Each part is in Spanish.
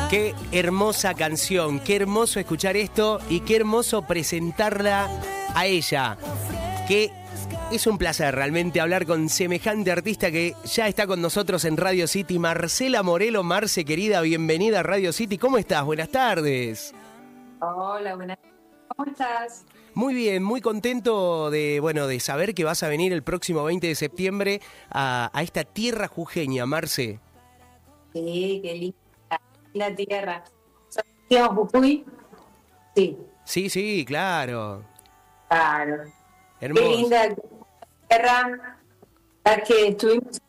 Qué hermosa canción, qué hermoso escuchar esto y qué hermoso presentarla a ella. Que es un placer realmente hablar con semejante artista que ya está con nosotros en Radio City. Marcela Morelo. Marce, querida, bienvenida a Radio City. ¿Cómo estás? Buenas tardes. Hola, buenas tardes. ¿Cómo estás? Muy bien, muy contento de saber que vas a venir el próximo 20 de septiembre a esta tierra jujeña, Marce. Sí, qué linda la tierra. ¿Sos Jujuy? Sí, Sí, claro. claro. Hermoso. Qué linda tierra. La que estuvimos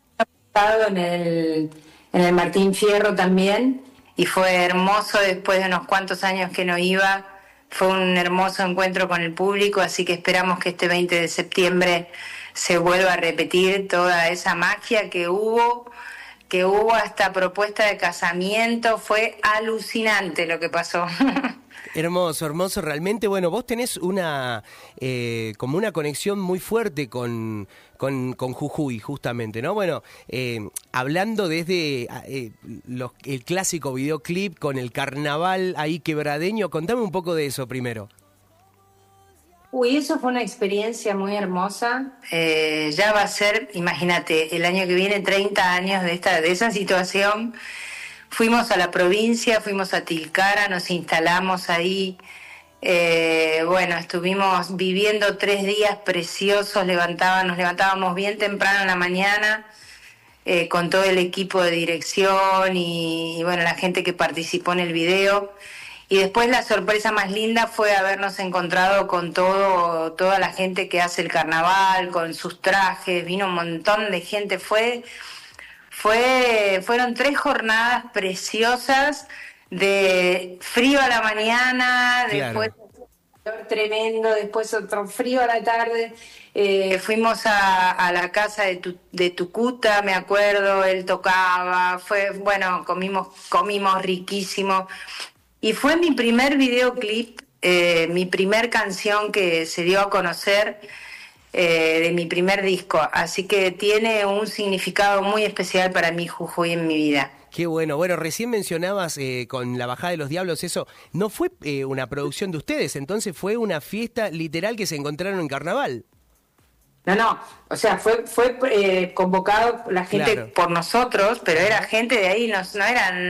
en el Martín Fierro también, y fue hermoso después de unos cuantos años que no iba. Fue un hermoso encuentro con el público, así que esperamos que este 20 de septiembre se vuelva a repetir toda esa magia que hubo hasta propuesta de casamiento. Fue alucinante lo que pasó. Hermoso, hermoso. Realmente, bueno, vos tenés como una conexión muy fuerte con Jujuy, justamente, ¿no? Bueno, hablando desde el clásico videoclip con el carnaval ahí quebradeño, contame un poco de eso primero. Uy, eso fue una experiencia muy hermosa. Ya va a ser, imagínate, el año que viene 30 años de esa situación. Fuimos a la provincia, fuimos a Tilcara, nos instalamos ahí. Bueno, estuvimos viviendo 3 días preciosos. Nos levantábamos bien temprano en la mañana con todo el equipo de dirección y bueno, la gente que participó en el video. Y después la sorpresa más linda fue habernos encontrado con toda la gente que hace el carnaval, con sus trajes. Vino un montón de gente. Fueron 3 jornadas preciosas, de frío a la mañana, Claro. después calor tremendo, después otro frío a la tarde. Fuimos a la casa de Tucuta, me acuerdo, él tocaba, comimos riquísimo. Y fue mi primer videoclip, mi primer canción que se dio a conocer de mi primer disco. Así que tiene un significado muy especial para mí, Jujuy, en mi vida. Qué bueno. Bueno, recién mencionabas con La Bajada de los Diablos, eso no fue una producción de ustedes, entonces fue una fiesta literal que se encontraron en carnaval. No, o sea, fue convocado la gente, claro, por nosotros, pero era gente de ahí, no eran